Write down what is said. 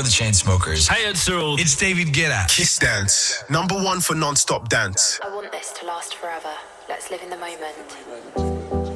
the Chainsmokers. Hey, it's Cyril. It's David Guetta. Kiss Dance, #1 for non-stop dance. I want this to last forever. Let's live in the moment.